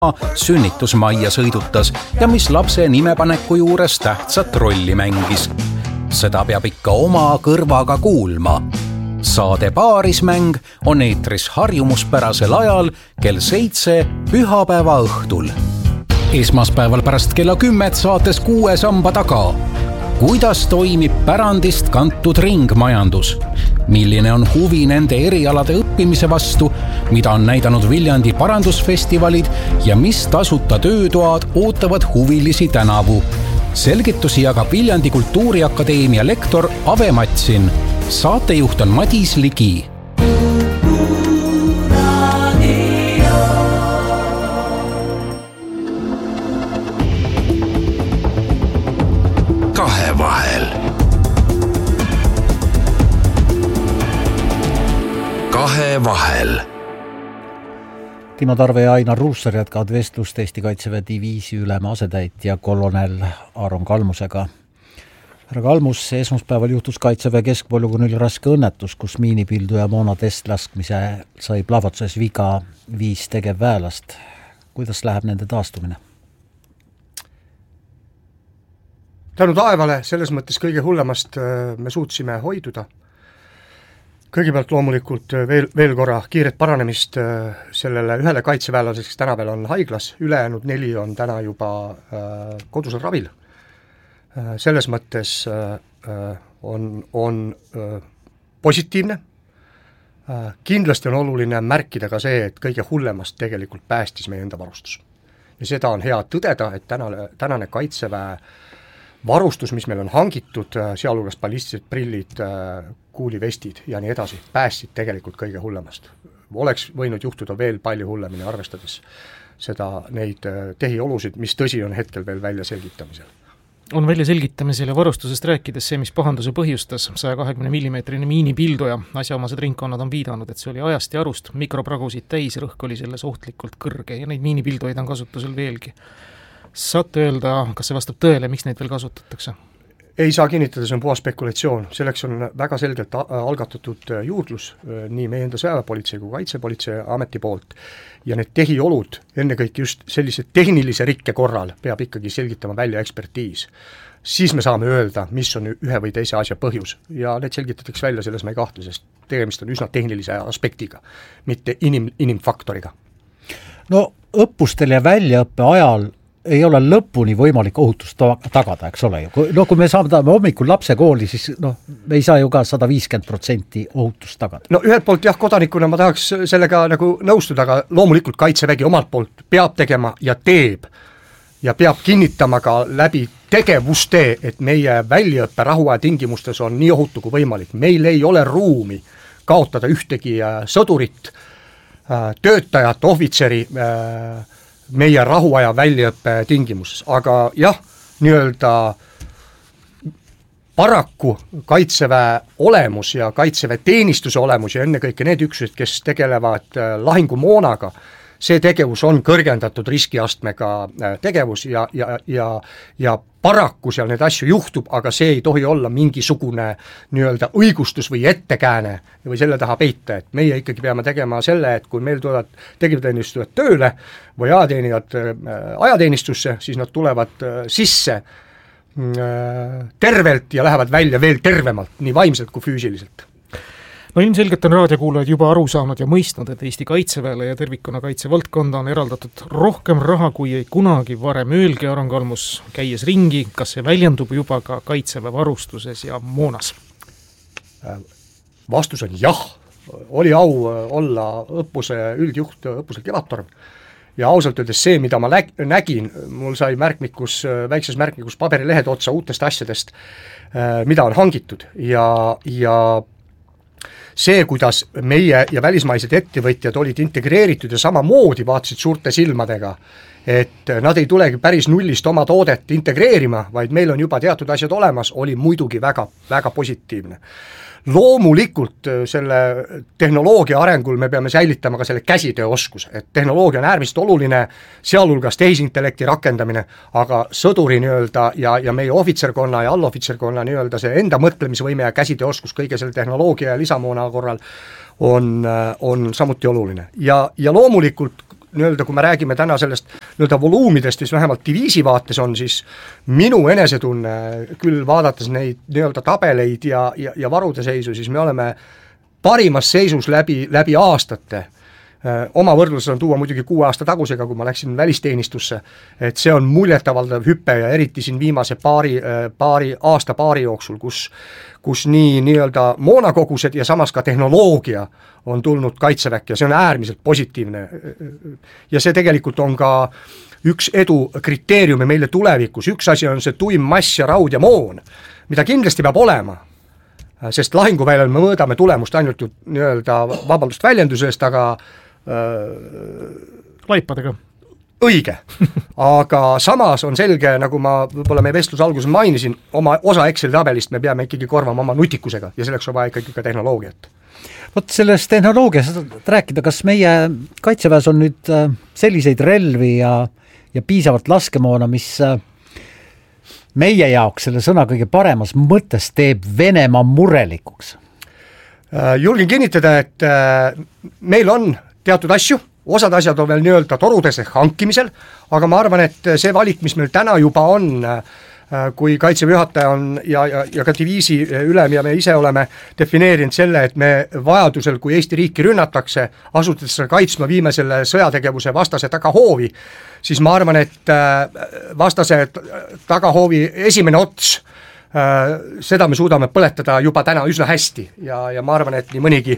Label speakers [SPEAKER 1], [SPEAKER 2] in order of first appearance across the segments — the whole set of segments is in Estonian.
[SPEAKER 1] sünnitusmajja sõidutas ja mis lapse nimepaneku juures tähtsat rolli mängis. Seda peab ikka oma kõrvaga kuulma. Saade Paarismäng on eetris harjumuspärasel ajal kell 7 pühapäeva õhtul. Esmaspäeval pärast kella 10 saates 6 samba taga. Kuidas toimib pärandist kantud ringmajandus? Milline on huvi nende erialade õppimise vastu, mida on näidanud Viljandi parandusfestivalid ja mis tasuta töötoad ootavad huvilisi tänavu? Selgitusi jagab Viljandi Kultuuriakadeemia lektor Ave Matsin. Saatejuht on Madis Ligi. Kahevahel.
[SPEAKER 2] Timo Tarve ja Ainar Ruussaar jätkavad vestlust Eesti Kaitseväe diviisi ülema asetäitja kolonel Aaron Kalmusega. Härra Kalmus, esmaspäeval juhtus Kaitseväe keskpolügoonil raske õnnetus, kus miinipilduja Moona testlaskmise sai plahvatuses viga 5 tegevväelast. Kuidas läheb nende taastumine?
[SPEAKER 3] Tänu taevale selles mõttes kõige hullemast me suutsime hoiduda. Kõigepealt loomulikult veel korra kiiret paranemist sellele ühele kaitseväelaseks, kes täna veel on haiglas, ülejäänud 4 on täna juba kodusel ravil. Selles mõttes on positiivne. Kindlasti on oluline märkida ka see, et kõige hullemast tegelikult päästis meie enda varustus. Ja seda on hea tõdeda, et tänane kaitseväe varustus, mis meil on hangitud, sealhulgas ballistilised prillid, kuulivestid ja nii edasi, päästsid tegelikult kõige hullemast. Oleks võinud juhtuda veel palju hullemini, arvestades neid tehiolusid, mis tõsi on hetkel veel välja selgitamisel.
[SPEAKER 4] On välja selgitamisel ja varustusest rääkides see, mis pahanduse põhjustas, 120 mm miinipilduja. Asjaomased ringkonnad on viidanud, et see oli ajast ja arust, mikropragusid täis, rõhk oli selles ohtlikult kõrge ja neid miinipildujaid on kasutusel veelgi. Saate öelda, kas see vastab tõele, miks neid veel kasutatakse?
[SPEAKER 3] Ei saa kinnitada, see on puhas spekulatsioon. Selleks on väga selgelt algatatud juurdlus nii meie enda sõjaväepolitsei kui kaitsepolitsei ameti poolt. Ja need tehiolud, ennekõike just sellise tehnilise rikke korral, peab ikkagi selgitama välja ekspertiis. Siis me saame öelda, mis on ühe või teise asja põhjus. Ja need selgitatakse välja, selles ma ei kahtle, sest tegemist on üsna tehnilise aspektiga, mitte inimfaktoriga.
[SPEAKER 2] No õppustel ja väljaõppe ajal ei ole lõpuni võimalik ohutust tagada, eks ole ju. Kui me saame hommikul lapse kooli, siis me ei saa ju ka 150% ohutust tagada.
[SPEAKER 3] No ühelt poolt jah, kodanikuna ma tahaks sellega nagu nõustuda, aga loomulikult Kaitsevägi omalt poolt peab tegema ja teeb ja peab kinnitama ka läbi tegevuste, et meie väljaõppe rahuaja tingimustes on nii ohutu kui võimalik. Meil ei ole ruumi kaotada ühtegi sõdurit, töötajat, ohvitseri meie rahuaja väljaõppe tingimuses. Aga jah, nii-öelda paraku Kaitseväe olemus ja Kaitseväe teenistuse olemus ja ennekõike need üksused, kes tegelevad lahingumoonaga, see tegevus on kõrgendatud riskiastmega tegevus ja paraku seal need asju juhtub, aga see ei tohi olla mingisugune nii-öelda õigustus või ettekääne või selle taha peita, et meie ikkagi peame tegema selle, et kui meil tulevad tegevteenistujad tööle või ajateenistusse, siis nad tulevad sisse tervelt ja lähevad välja veel tervemalt, nii vaimselt kui füüsiliselt.
[SPEAKER 4] No ilmselgelt on raadiokuulajad juba aru saanud ja mõistnud, et Eesti Kaitseväele ja tervikuna kaitsevaldkonda on eraldatud rohkem raha kui ei kunagi varem. Öelge, Aaron Kalmus, käies ringi, kas see väljendub juba ka Kaitseväe varustuses ja moonas?
[SPEAKER 3] Vastus on jah. Oli au olla õppuse üldjuht õppusel Kevadtorm. Ja ausalt öeldes see, mida ma nägin, mul sai väikses märkmikus paberilehed otsa uutest asjadest, mida on hangitud ja see, kuidas meie ja välismaised ettevõtjad olid integreeritud ja samamoodi vaatasid suurte silmadega, et nad ei tulegi päris nullist oma toodet integreerima, vaid meil on juba teatud asjad olemas, oli muidugi väga, väga positiivne. Loomulikult selle tehnoloogia arengul me peame säilitama ka selle käsitööoskus, et tehnoloogia on äärmiselt oluline, sealhulgas tehisintellekti rakendamine, aga sõduri nii-öelda ja meie ohvitserkonna ja allohvitserkonna nii-öelda see enda mõtlemisvõime ja käsitööoskus kõige selle tehnoloogia ja lisamoona korral on samuti oluline. Ja loomulikult nii-öelda, kui me räägime täna sellest nii-öelda voluumidest, mis vähemalt diviisi vaates on, siis minu enesetunne küll vaadates neid nii-öelda tabeleid ja varude seisu, siis me oleme parimas seisus läbi aastate. Oma võrdluses on tuua muidugi 6 aasta tagusega, kui ma läksin välisteenistusse, et see on muljetavaldav hüpe ja eriti siin viimase paari jooksul, kus nii-öelda moonakogused ja samas ka tehnoloogia on tulnud kaitseväkke ja see on äärmiselt positiivne. Ja see tegelikult on ka üks edu kriteeriumi meile tulevikus. Üks asi on see tuim mass ja raud ja moon, mida kindlasti peab olema, sest lahinguväljal me mõõdame tulemust ainult ju nii-öelda vabandust väljendusest, aga
[SPEAKER 4] laipadega.
[SPEAKER 3] Õige, aga samas on selge, nagu ma võib-olla meie vestluse alguses mainisin, oma osa Exceli tabelist me peame ikkagi korvama oma nutikusega ja selleks on vaja ikkagi ka tehnoloogiat.
[SPEAKER 2] Vot sellest tehnoloogiast rääkida, kas meie kaitseväes on nüüd selliseid relvi ja piisavalt laskemoona, mis meie jaoks selle sõna kõige paremas mõttes teeb Venemaa murelikuks?
[SPEAKER 3] Julgen kinnitada, et meil on teatud asju, osad asjad on veel nii-öelda torudes ehk hankimisel, aga ma arvan, et see valik, mis meil täna juba on, kui kaitseväe juhataja on ja ka diviisi ülem ja me ise oleme defineerinud selle, et me vajadusel, kui Eesti riiki rünnatakse, asutades seda kaitsma, viime selle sõjategevuse vastase tagahoovi, siis ma arvan, et vastase tagahoovi esimene ots, seda me suudame põletada juba täna üsna hästi ja ma arvan, et nii mõnigi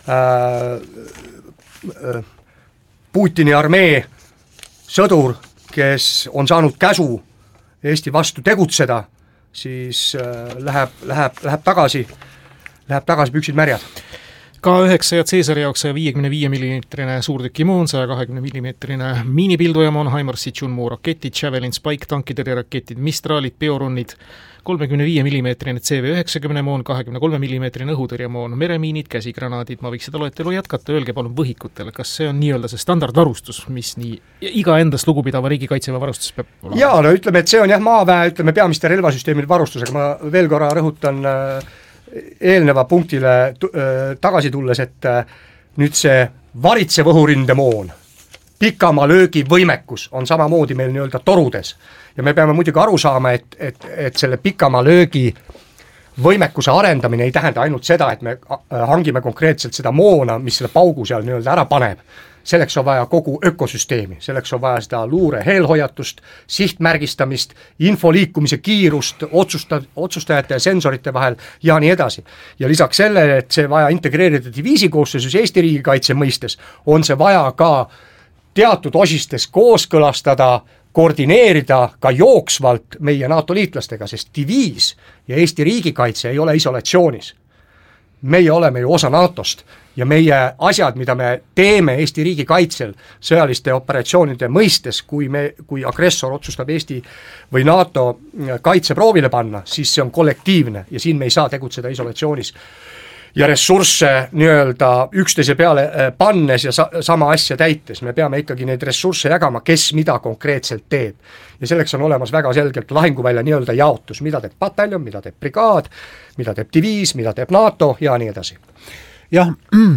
[SPEAKER 3] Putini armee sõdur, kes on saanud käsu Eesti vastu tegutseda, siis läheb tagasi püksid märjad.
[SPEAKER 4] K9 ja Caesari jaoks 155 mm suurtükimoon, 120 mm miinipildujamoon, HIMARS, Sichunmoo raketid, Javelin, Spike, tankitõrjeraketid, Mistralid, Biorunid, 35 mm CV90 moon, 23 mm õhutõrjemoon, meremiinid, käsigranaadid, ma võiks seda loetelu jätkata, öelge palun võhikutele, kas see on nii-öelda see standardvarustus, mis nii iga endast lugupidava riigi kaitseväe varustus peab olema?
[SPEAKER 3] Jaa, no ütleme, et see on maaväe, peamiste relvasüsteemide varustusega, ma veel korra rõhutan eelneva punktile tagasi tulles, et nüüd see varitsev õhurindemoon, pikamaa löögi võimekus on samamoodi meil nii-öelda torudes ja me peame muidugi aru saama, et selle pikamaa löögi võimekuse arendamine ei tähenda ainult seda, et me hangime konkreetselt seda moona, mis selle paugu seal nii-öelda ära paneb. Selleks on vaja kogu ökosüsteemi, selleks on vaja seda luure eelhoiatust, sihtmärgistamist, info liikumise kiirust, otsustajate ja sensorite vahel ja nii edasi. Ja lisaks sellele, et see vaja integreerida diviisi koosseisus Eesti riigikaitse mõistes, on see vaja ka teatud osistes kooskõlastada, koordineerida ka jooksvalt meie NATO liitlastega, sest diviis ja Eesti riigikaitse ei ole isolatsioonis. Meie oleme ju osa NATOst ja meie asjad, mida me teeme Eesti riigi kaitsel sõjaliste operatsioonide mõistes, kui agressor otsustab Eesti või NATO kaitse proovile panna, siis see on kollektiivne ja siin me ei saa tegutseda isolatsioonis ja ressursse nii-öelda üksteise peale pannes ja sama asja täites. Me peame ikkagi neid ressursse jagama, kes mida konkreetselt teeb. Ja selleks on olemas väga selgelt lahinguvälja nii-öelda jaotus, mida teeb bataljon, mida teeb brigaad, mida teeb diviis, mida teeb NATO ja nii edasi.
[SPEAKER 2] Jah,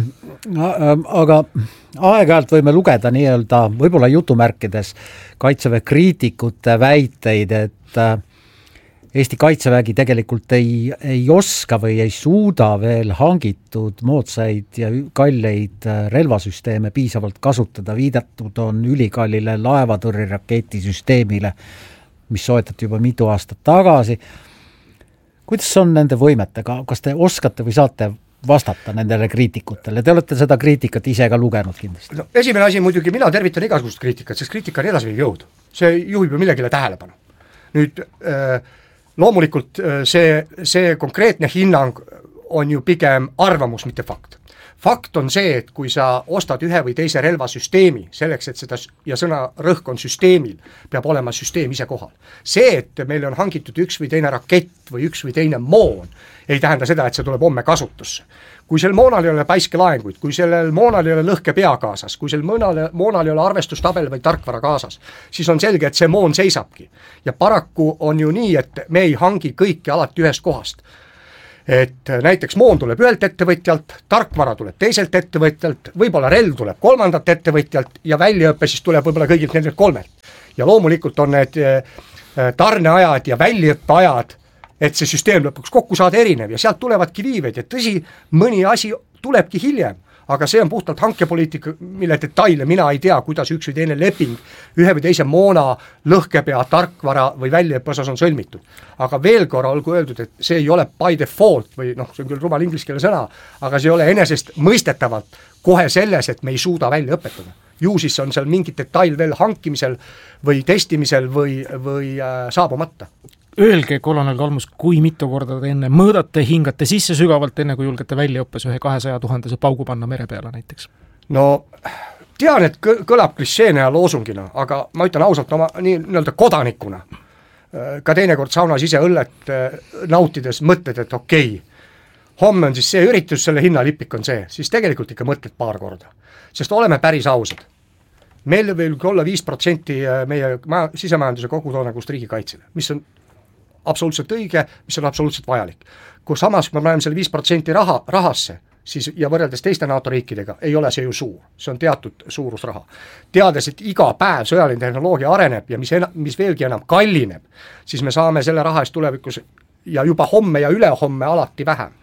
[SPEAKER 2] aga aeg-ajalt võime lugeda nii-öelda võib-olla jutumärkides kaitseväe kriitikute väiteid, et Eesti kaitsevägi tegelikult ei oska või ei suuda veel hangitud moodsaid ja kalleid relvasüsteeme piisavalt kasutada. Viidatud on ülikallile laevatõrjeraketisüsteemile, mis soetati juba mitu aastat tagasi. Kuidas on nende võimetega? Kas te oskate või saate vastata nendele kriitikutele? Te olete seda kriitikat ise ka lugenud kindlasti.
[SPEAKER 3] No, esimene asi muidugi, mina tervitan igasugust kriitikat, sest kriitika on edasi jõud. See juhib ju millegile tähelepanu. Nüüd loomulikult see konkreetne hinnang on ju pigem arvamus, mitte fakt. Fakt on see, et kui sa ostad ühe või teise relvasüsteemi selleks, et seda, ja sõna rõhk on süsteemil, peab olema süsteem ise kohal. See, et meil on hangitud üks või teine rakett või üks või teine moon, ei tähenda seda, et see tuleb homme kasutusse. Kui sel moonal ei ole päiskelaenguid, kui sellel moonal ei ole lõhke pea kaasas, kui sel moonal ei ole arvestustabel või tarkvara kaasas, siis on selge, et see moon seisabki. Ja paraku on ju nii, et me ei hangi kõike alati ühest kohast. et näiteks moon tuleb ühelt ettevõtjalt, tarkvara tuleb teiselt ettevõtjalt, võib-olla relv tuleb kolmandat ettevõtjalt ja väljaõppe siis tuleb võib-olla kõigilt nendelt kolmelt. Ja loomulikult on need tarneajad ja väljaõppeajad, et see süsteem lõpuks kokku saada erinev ja sealt tulevadki viived ja tõsi, mõni asi tulebki hiljem, aga see on puhtalt hankepoliitika, mille detaile mina ei tea, kuidas üks või teine leping ühe või teise moona, lõhkepea, tarkvara või väljaõppe osas on sõlmitud. Aga veel korra olgu öeldud, et see ei ole by default või see on küll rumal ingliskeele sõna, aga see ei ole enesest mõistetavalt kohe selles, et me ei suuda välja õpetada. Ju siis on seal mingi detail veel hankimisel või testimisel või saabumata.
[SPEAKER 4] Öelge, kolonel Kalmus, kui mitu korda te enne mõõdate, hingate sisse sügavalt, enne kui julgete väljaõppes ühe 200 000 paugu panna mere peale näiteks?
[SPEAKER 3] No tean, et kõlab klišeena ja loosungina, aga ma ütlen ausalt oma nii-öelda kodanikuna. Ka teinekord saunas ise õllet nautides mõtled, et okei, homme on siis see üritus, selle hinnalipik on see, siis tegelikult ikka mõtled paar korda. Sest oleme päris ausad. Meil võib olla 5% meie sisemajanduse kogutoodangust riigikaitsele, mis on absoluutselt õige, mis on absoluutselt vajalik. Kui samas me paneme selle 5% rahasse, siis ja võrreldes teiste NATO riikidega ei ole see ju suur, see on teatud suurusraha. Teades, et iga päev sõjaline tehnoloogia areneb ja mis veelgi enam kallineb, siis me saame selle raha eest tulevikus ja juba homme ja ülehomme alati vähem.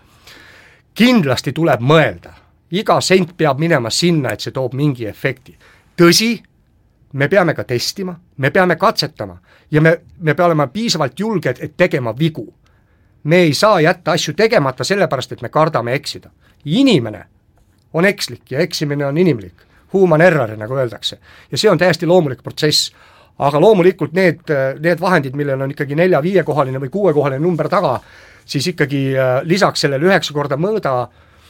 [SPEAKER 3] Kindlasti tuleb mõelda, iga sent peab minema sinna, et see toob mingi efekti. Tõsi, me peame ka testima, me peame katsetama ja me peame olema piisavalt julged, et tegema vigu. Me ei saa jätta asju tegemata sellepärast, et me kardame eksida. Inimene on ekslik ja eksimine on inimlik. Human error, nagu öeldakse. Ja see on täiesti loomulik protsess. Aga loomulikult need vahendid, millel on ikkagi 4-5-kohaline või 6-kohaline number taga, siis ikkagi lisaks sellele 9 korda mõõda,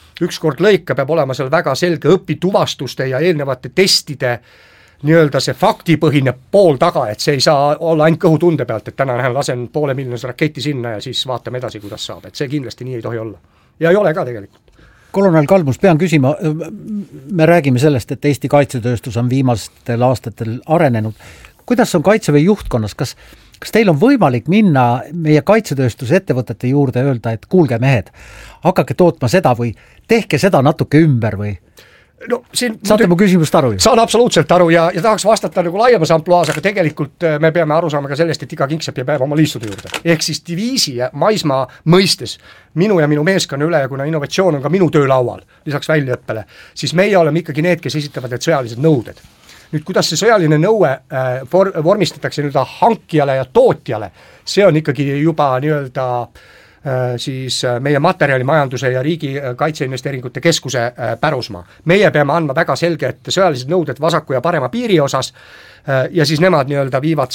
[SPEAKER 3] 1 kord lõika peab olema seal väga selge õpituvastuste ja eelnevate testide nii-öelda see faktipõhine pool taga, et see ei saa olla ainult kõhutunde pealt, et täna lasen 500 000 raketi sinna ja siis vaatame edasi, kuidas saab, et see kindlasti nii ei tohi olla. Ja ei ole ka tegelikult.
[SPEAKER 2] Kolonel Kalmus, pean küsima, me räägime sellest, et Eesti kaitsetööstus on viimastel aastatel arenenud. Kuidas on Kaitseväe juhtkonnas, kas teil on võimalik minna meie kaitsetööstuse ettevõtete juurde ja öelda, et kuulge mehed, hakake tootma seda või tehke seda natuke ümber või? No, saate mu küsimust aru?
[SPEAKER 3] Saan absoluutselt aru ja tahaks vastata nagu laiemas ampluaas, aga tegelikult me peame aru saama ka sellest, et iga kingsepp jääb päeva oma liistude juurde. Ehk siis diviisi ja maismaa mõistes minu ja minu meeskonna üle, kuna innovatsioon on ka minu töölaual, lisaks väljaõppele, siis meie oleme ikkagi need, kes esitavad need sõjalised nõuded. Nüüd, kuidas see sõjaline nõue vormistatakse nii-öelda hankijale ja tootjale, see on ikkagi juba nii-öelda siis meie materjalimajanduse ja riigi kaitseinvesteeringute keskuse pärusmaa. Meie peame andma väga selge, et sõjalised nõuded vasaku ja parema piiri osas ja siis nemad nii-öelda viivad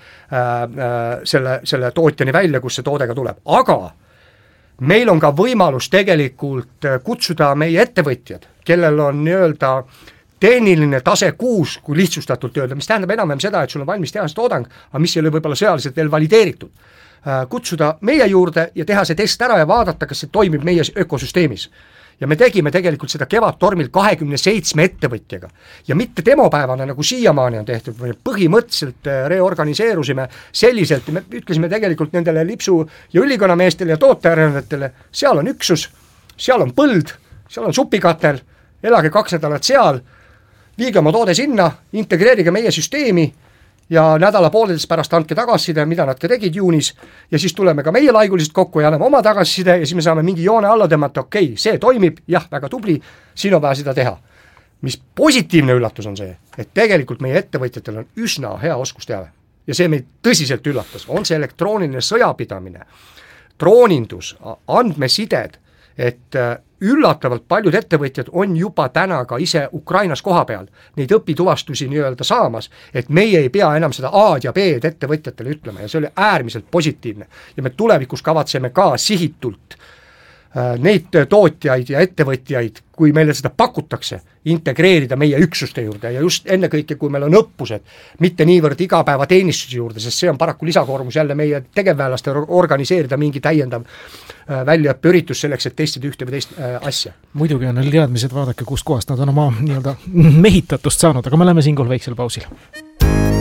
[SPEAKER 3] selle tootjani välja, kus see toodega tuleb. Aga meil on ka võimalus tegelikult kutsuda meie ettevõtjad, kellel on nii-öelda tehniline tase 6, kui lihtsustatult öelda, mis tähendab enam seda, et sul on valmis tehase toodang, aga mis ei ole võib-olla sõjaliselt veel valideeritud. Kutsuda meie juurde ja teha see test ära ja vaadata, kas see toimib meie ökosüsteemis. Ja me tegime tegelikult seda kevadtormil 27 ettevõtjaga. Ja mitte demopäevana, nagu siiamaani on tehtud, või põhimõtteliselt reorganiseerusime selliselt, me ütlesime tegelikult nendele lipsu- ja ülikonnameestele ja tootearendajatele, seal on üksus, seal on põld, seal on supikatel, elage 2 nädalat seal, viige oma toode sinna, integreerige meie süsteemi, ja nädala pooledes pärast andke tagasiside, mida nad ka tegid juunis, ja siis tuleme ka meie laiguliselt kokku ja anname oma tagasiside ja siis me saame mingi joone alla tõmmata, okei, see toimib, jah, väga tubli, siin on vaja seda teha. Mis positiivne üllatus on see, et tegelikult meie ettevõtjatel on üsna hea oskusteave ja see meid tõsiselt üllatas, on see elektrooniline sõjapidamine, droonindus, andmesided, et üllatavalt paljud ettevõtjad on juba täna ka ise Ukrainas koha peal neid õpituvastusi nii-öelda saamas, et meie ei pea enam seda A-d ja B-d ettevõtjatele ütlema ja see oli äärmiselt positiivne. Ja me tulevikus kavatseme ka sihitult neid tootjaid ja ettevõtjaid, kui meile seda pakutakse, integreerida meie üksuste juurde ja just ennekõike, kui meil on õppused, mitte niivõrd igapäeva teenistuse juurde, sest see on paraku lisakoormus jälle meie tegevväelaste organiseerida mingi täiendav väljaõppeüritus selleks, et testida ühte või teist asja.
[SPEAKER 4] Muidugi on neil teadmised, vaadake, kust kohast nad on oma nii-öelda mehitatust saanud, aga me oleme siinkohal väiksel pausil.